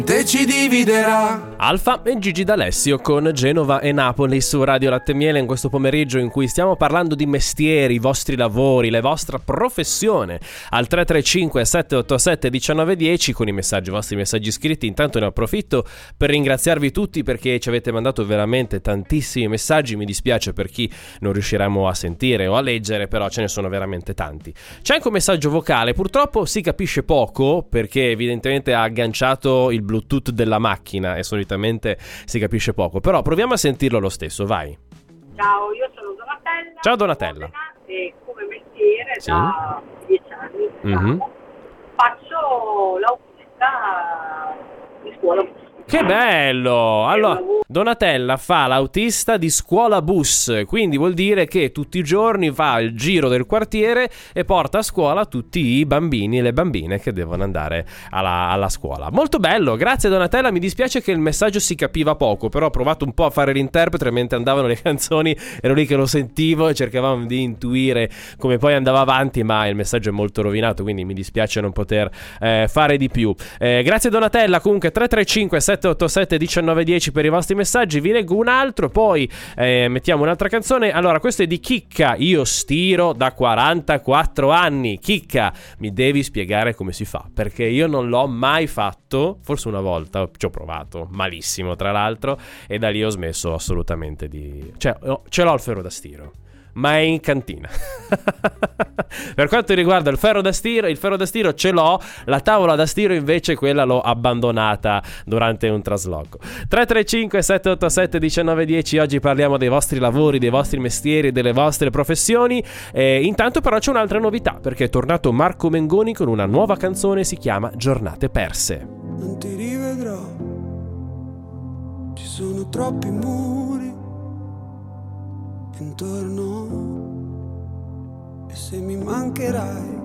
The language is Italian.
te ci dividerà. Alfa e Gigi D'Alessio con Genova e Napoli su Radio Latte e Miele in questo pomeriggio in cui stiamo parlando di mestieri, i vostri lavori, la vostra professione al 335 787 1910 con i vostri messaggi scritti. Intanto ne approfitto per ringraziarvi tutti perché ci avete mandato veramente tantissimi messaggi. Mi dispiace per chi non riusciremo a sentire o a leggere, però ce ne sono veramente tanti. C'è anche un messaggio vocale, purtroppo si capisce poco perché evidentemente ha agganciato il Bluetooth della macchina e solitamente si capisce poco, però proviamo a sentirlo lo stesso, vai. Ciao, io sono Donatella. Ciao Donatella. E come mestiere Sì. da 10 anni faccio l'autista di scuola. Che bello! Allora, Donatella fa l'autista di scuola bus, quindi vuol dire che tutti i giorni fa il giro del quartiere e porta a scuola tutti i bambini e le bambine che devono andare alla scuola. Molto bello, grazie Donatella. Mi dispiace che il messaggio si capiva poco, però ho provato un po' a fare l'interprete mentre andavano le canzoni, ero lì che lo sentivo e cercavamo di intuire come poi andava avanti, ma il messaggio è molto rovinato, quindi mi dispiace non poter fare di più. Grazie Donatella, comunque 335 787 1910 per i vostri messaggi. Vi leggo un altro, poi mettiamo un'altra canzone. Allora, questo è di Chicca. Io stiro da 44 anni. Chicca, mi devi spiegare come si fa, perché io non l'ho mai fatto. Forse una volta ci ho provato, malissimo tra l'altro, e da lì ho smesso assolutamente di... Cioè, ce l'ho il ferro da stiro, ma è in cantina. Per quanto riguarda il ferro da stiro ce l'ho, la tavola da stiro invece quella l'ho abbandonata durante un trasloco. 335 787 1910. Oggi parliamo dei vostri lavori, dei vostri mestieri, delle vostre professioni. Intanto però c'è un'altra novità, perché è tornato Marco Mengoni con una nuova canzone, si chiama Giornate perse. Non ti rivedrò, ci sono troppi muri intorno, e se mi mancherai